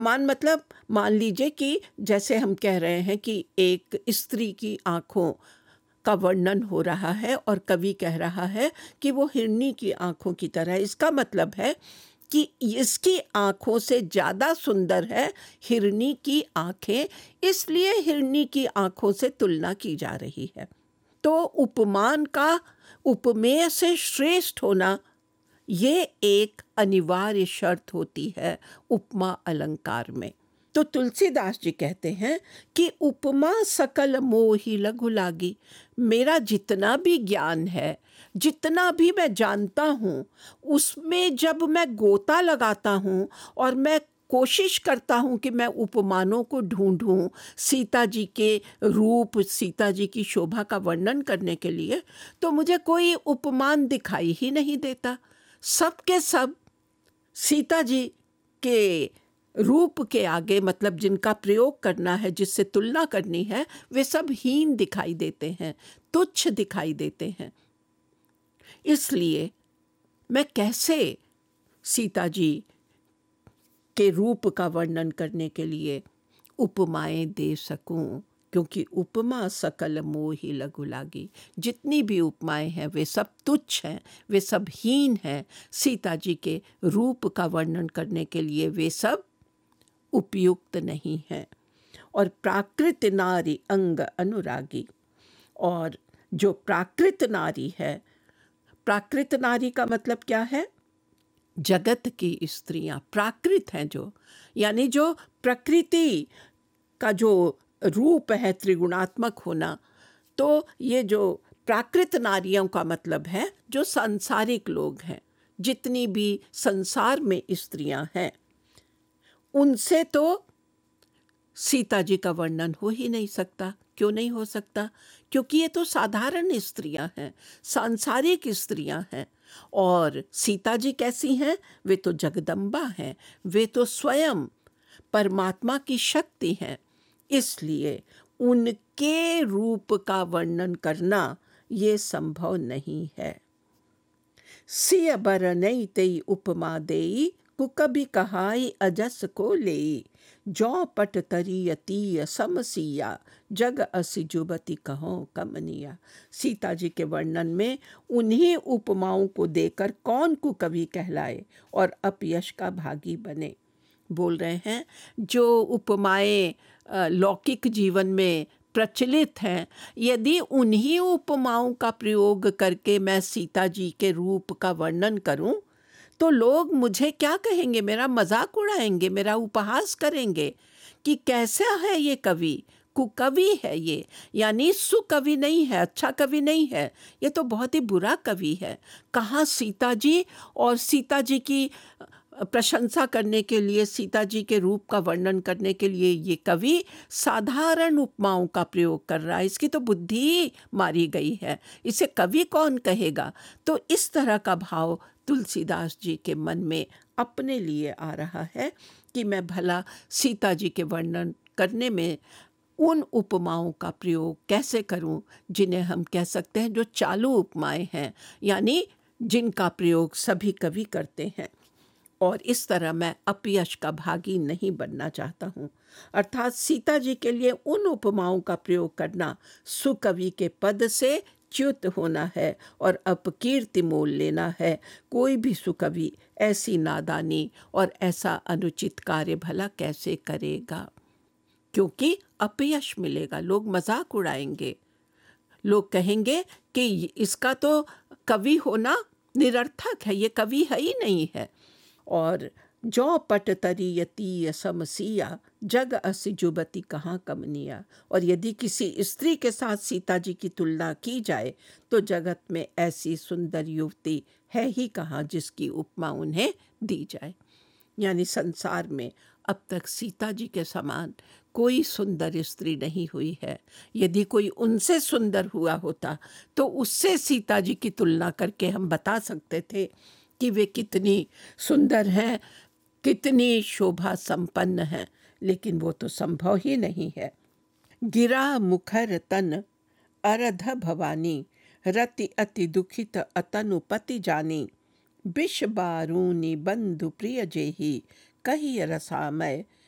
मान मतलब मान लीजिए कि जैसे हम कह रहे हैं कि एक स्त्री की आँखों का वर्णन हो रहा है और कवि कह रहा है कि वो हिरनी की आँखों की तरह। इसका मतलब है कि इसकी आँखों से ज़्यादा सुंदर है हिरनी की आँखें, इसलिए हिरनी की आँखों से तुलना की जा रही है। तो उपमान का उपमेय से श्रेष्ठ होना ये एक अनिवार्य शर्त होती है उपमा अलंकार में। तो तुलसीदास जी कहते हैं कि उपमा सकल मोहि लघु लागी। मेरा जितना भी ज्ञान है, जितना भी मैं जानता हूँ, उसमें जब मैं गोता लगाता हूँ और मैं कोशिश करता हूँ कि मैं उपमानों को ढूंढूं सीता जी के रूप, सीता जी की शोभा का वर्णन करने के लिए, तो मुझे कोई उपमान दिखाई ही नहीं देता। सब के सब सीता जी के रूप के आगे, मतलब जिनका प्रयोग करना है, जिससे तुलना करनी है, वे सब हीन दिखाई देते हैं, तुच्छ दिखाई देते हैं। इसलिए मैं कैसे सीता जी के रूप का वर्णन करने के लिए उपमाएं दे सकूं, क्योंकि उपमा सकल मोहि लघु लागी। जितनी भी उपमाएं हैं वे सब तुच्छ हैं, वे सब हीन हैं। सीता जी के रूप का वर्णन करने के लिए वे सब उपयुक्त नहीं हैं। और प्राकृत नारी अंग अनुरागी, और जो प्राकृत नारी है, प्राकृत नारी का मतलब क्या है? जगत की स्त्रियां प्राकृत हैं, जो यानी जो प्रकृति का जो रूप है त्रिगुणात्मक होना। तो ये जो प्राकृत नारियों का मतलब है जो सांसारिक लोग हैं, जितनी भी संसार में स्त्रियां हैं, उनसे तो सीता जी का वर्णन हो ही नहीं सकता। क्यों नहीं हो सकता? क्योंकि ये तो साधारण स्त्रियां हैं, सांसारिक स्त्रियां हैं। और सीता जी कैसी हैं? वे तो जगदम्बा हैं, वे तो स्वयं परमात्मा की शक्ति हैं। इसलिए उनके रूप का वर्णन करना ये संभव नहीं है। सिय बर नहीं तेई उपमा देई, कुकबि कहाई अजस को लेई। जौ पट तरियती समसिया, जग असि जुबती कहो कमनिया। सीता जी के वर्णन में उन्हीं उपमाओं को देकर कौन कुकवि कहलाए और अपयश का भागी बने। बोल रहे हैं जो उपमाएं लौकिक जीवन में प्रचलित हैं, यदि उन्हीं उपमाओं का प्रयोग करके मैं सीता जी के रूप का वर्णन करूं, तो लोग मुझे क्या कहेंगे? मेरा मजाक उड़ाएंगे, मेरा उपहास करेंगे कि कैसा है ये कवि, कुकवि है ये, यानी सुकवि नहीं है, अच्छा कवि नहीं है, ये तो बहुत ही बुरा कवि है। कहाँ सीता जी और सीता जी की प्रशंसा करने के लिए, सीता जी के रूप का वर्णन करने के लिए ये कवि साधारण उपमाओं का प्रयोग कर रहा है। इसकी तो बुद्धि मारी गई है, इसे कवि कौन कहेगा? तो इस तरह का भाव तुलसीदास जी के मन में अपने लिए आ रहा है कि मैं भला सीता जी के वर्णन करने में उन उपमाओं का प्रयोग कैसे करूं जिन्हें हम कह सकते हैं जो चालू उपमाएं हैं, यानी जिनका प्रयोग सभी कवि करते हैं। और इस तरह मैं अपयश का भागी नहीं बनना चाहता हूँ। अर्थात सीता जी के लिए उन उपमाओं का प्रयोग करना सुकवि के पद से च्युत होना है और अपकीर्ति मोल लेना है। कोई भी सुकवि ऐसी नादानी और ऐसा अनुचित कार्य भला कैसे करेगा? क्योंकि अपयश मिलेगा, लोग मजाक उड़ाएंगे, लोग कहेंगे कि इसका तो कवि होना निरर्थक है, ये कवि है ही नहीं है। और जौ पट तरियती समसिया, जग असि जुबती कहाँ कमनिया। और यदि किसी स्त्री के साथ सीता जी की तुलना की जाए तो जगत में ऐसी सुंदर युवती है ही कहाँ जिसकी उपमा उन्हें दी जाए। यानी संसार में अब तक सीता जी के समान कोई सुंदर स्त्री नहीं हुई है। यदि कोई उनसे सुंदर हुआ होता तो उससे सीता जी की तुलना करके हम बता सकते थे कि वे कितनी सुंदर हैं, कितनी शोभा संपन्न हैं, लेकिन वो तो संभव ही नहीं है। गिरा मुखर तन अरध भवानी, रति अति दुखित अतनुपति जानी। विष बारूनी बंधु प्रिय जेही, कही रसामय